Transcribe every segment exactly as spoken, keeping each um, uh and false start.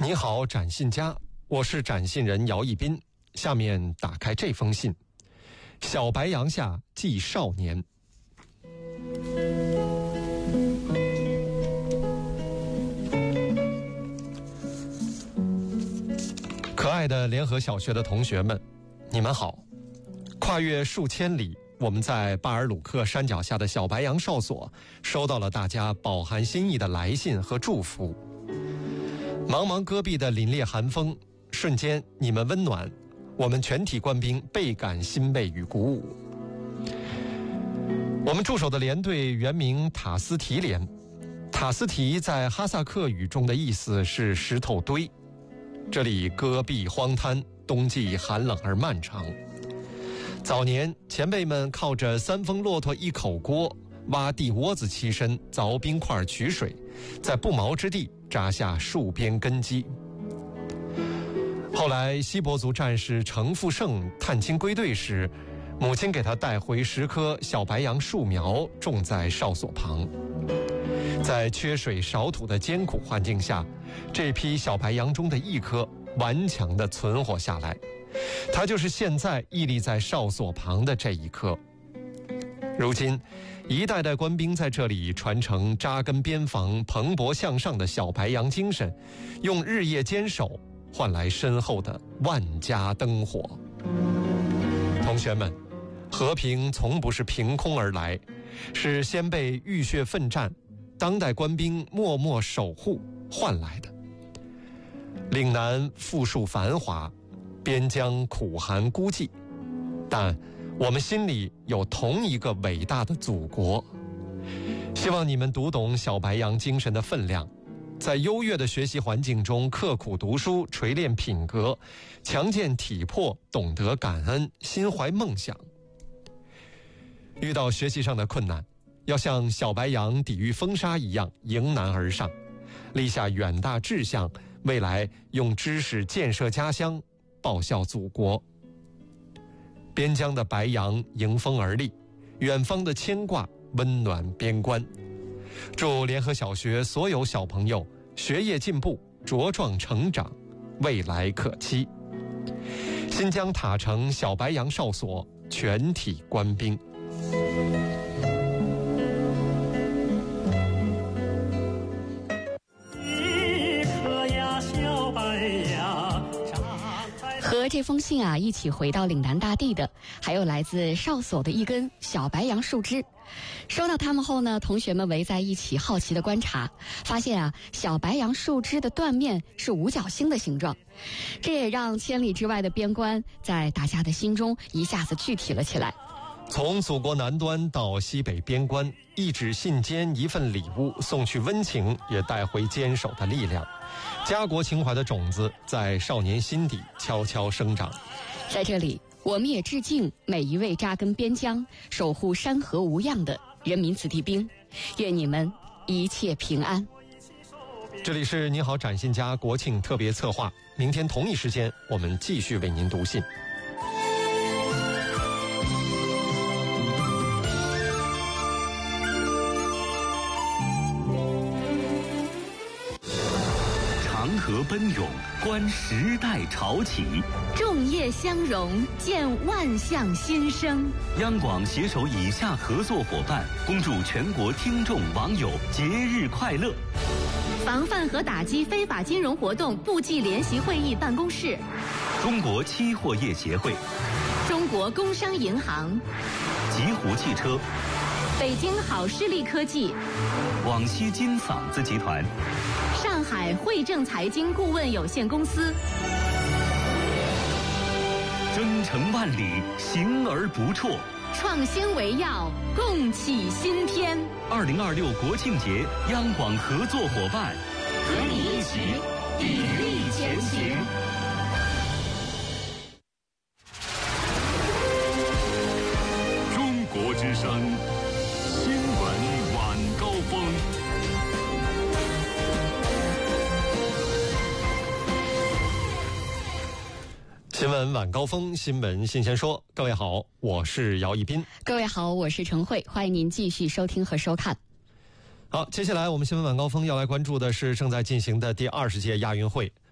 你好，展信家，我是展信人姚一斌。下面打开这封信，小白杨下寄少年。可爱的联合小学的同学们，你们好！跨越数千里，我们在巴尔鲁克山脚下的小白杨哨所收到了大家饱含心意的来信和祝福。茫茫戈壁的凛冽寒风，瞬间你们温暖，我们全体官兵倍感欣慰与鼓舞。我们驻守的连队原名塔斯提连，塔斯提在哈萨克语中的意思是石头堆。这里戈壁荒滩，冬季寒冷而漫长。早年前辈们靠着三峰骆驼一口锅，挖地窝子栖身，凿冰块取水，在不毛之地扎下戍边根基。后来锡伯族战士程富盛探亲归队时，母亲给他带回十棵小白杨树苗，种在哨所旁。在缺水少土的艰苦环境下，这批小白杨中的一棵顽强地存活下来，它就是现在屹立在哨所旁的这一棵。如今一代代官兵在这里传承扎根边防、蓬勃向上的小白杨精神，用日夜坚守换来身后的万家灯火。同学们，和平从不是凭空而来，是先辈浴血奋战，当代官兵默默守护换来的。岭南富庶繁华，边疆苦寒孤寂，但我们心里有同一个伟大的祖国。希望你们读懂小白杨精神的分量，在优越的学习环境中刻苦读书，锤炼品格，强健体魄，懂得感恩，心怀梦想。遇到学习上的困难，要像小白杨抵御风沙一样迎难而上，立下远大志向，未来用知识建设家乡，报效祖国。边疆的白杨迎风而立，远方的牵挂温暖边关。祝联合小学所有小朋友学业进步，茁壮成长，未来可期。新疆塔城小白杨哨所全体官兵。 和这封信啊一起回到岭南大地的，还有来自哨所的一根小白杨树枝。收到它们后呢，同学们围在一起好奇的观察，发现啊，小白杨树枝的断面是五角星的形状，这也让千里之外的边关在大家的心中一下子具体了起来。 从祖国南端到西北边关，一纸信笺，一份礼物，送去温情，也带回坚守的力量。家国情怀的种子在少年心底悄悄生长。 在这里，我们也致敬每一位扎根边疆、守护山河无恙的人民子弟兵，愿你们一切平安。 这里是你好展信家国庆特别策划，明天同一时间我们继续为您读信。 长河奔涌，观时代潮起； 众业相融，见万象新生。 央广携手以下合作伙伴，恭祝全国听众网友节日快乐。 防范和打击非法金融活动部际联席会议办公室， 中国期货业协会， 中国工商银行， 极狐汽车， 北京好视力科技， 广西金嗓子集团， 上海汇正财经顾问有限公司。 征程万里，行而不辍， 创新为要，共启新篇。 二零二六国庆节，央广合作伙伴， 和你一起砥砺前行。 中国之声新闻晚高峰。 新闻晚高峰，新闻新鲜说。各位好，我是姚一斌。 各位好，我是陈慧，欢迎您继续收听和收看。 好，接下来我们新闻晚高峰要来关注的是正在进行的第二十届亚运会。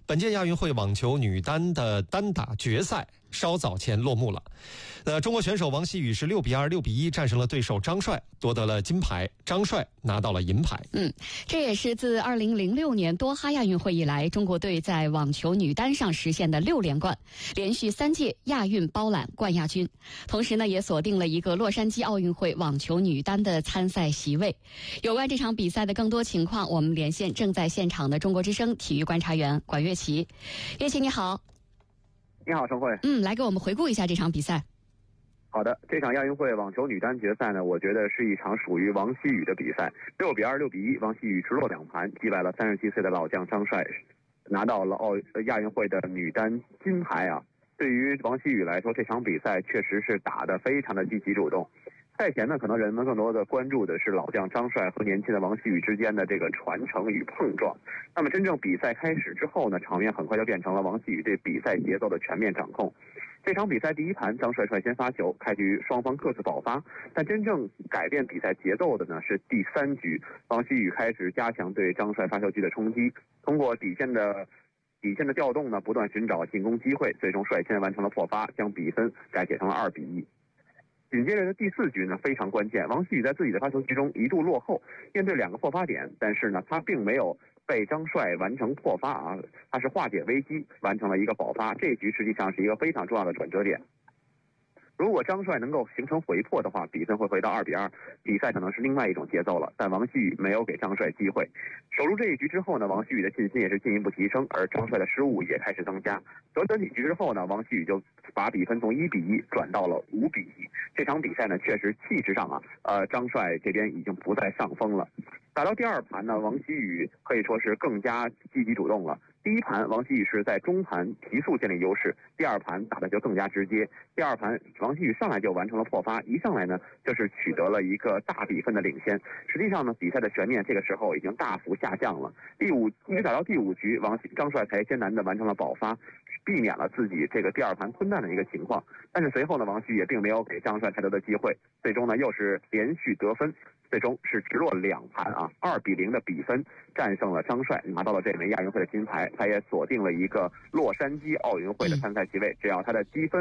本届亚运会网球女单的单打决赛稍早前落幕了。那中国选手王希雨是六比二、六比一战胜了对手张帅，夺得了金牌。张帅拿到了银牌。 嗯，这也是自二零零六年多哈亚运会以来，中国队在网球女单上实现的六连冠，连续三届亚运包揽冠亚军。同时呢，也锁定了一个洛杉矶奥运会网球女单的参赛席位。有关这场比赛的更多情况，我们连线正在现场的中国之声体育观察员管乐琪。乐琪你好。 你好，陈慧。 嗯，来给我们回顾一下这场比赛。 好的，这场亚运会网球女单决赛呢，我觉得是一场属于王希雨的比赛。六比二、六比一，王希雨直落两盘击败了三十七岁的老将张帅，拿到了奥亚运会的女单金牌啊！对于王希雨来说，这场比赛确实是打得非常的积极主动。赛前呢，可能人们更多的关注的是老将张帅和年轻的王希雨之间的这个传承与碰撞。那么真正比赛开始之后呢，场面很快就变成了王希雨对比赛节奏的全面掌控。这场比赛第一盘，张帅率先发球，开局双方各自爆发，但真正改变比赛节奏的呢是第三局，王希雨开始加强对张帅发球局的冲击，通过底线的底线的调动呢，不断寻找进攻机会，最终率先完成了破发，将比分改写成了二比一。紧接着的第四局呢非常关键，王希雨在自己的发球局中一度落后，面对两个破发点，但是呢他并没有被张帅完成破发啊，他是化解危机，完成了一个保发。这一局实际上是一个非常重要的转折点。如果张帅能够形成回破的话，比分会回到二比二，比赛可能是另外一种节奏了。但王希雨没有给张帅机会。守住这一局之后呢，王希雨的信心也是进一步提升，而张帅的失误也开始增加。短短几局之后呢，王希雨就把比分从一比一转到了五比一。这场比赛呢，确实气势上啊，呃，张帅这边已经不在上风了。打到第二盘呢，王希雨可以说是更加积极主动了。第一盘王希雨是在中盘提速建立优势，第二盘打的就更加直接。第二盘王希雨上来就完成了破发，一上来呢就是取得了一个大比分的领先。实际上呢，比赛的悬念这个时候已经大幅下降了。第五一直打到第五局，王张帅才艰难的完成了保发，避免了自己这个第二盘吞蛋的一个情况。但是随后呢，王希雨也并没有给张帅太多的机会，最终呢又是连续得分。最终是直落两盘啊，二比零的比分战胜了张帅，拿到了这枚亚运会的金牌。他也锁定了一个洛杉矶奥运会的参赛席位，只要他的积分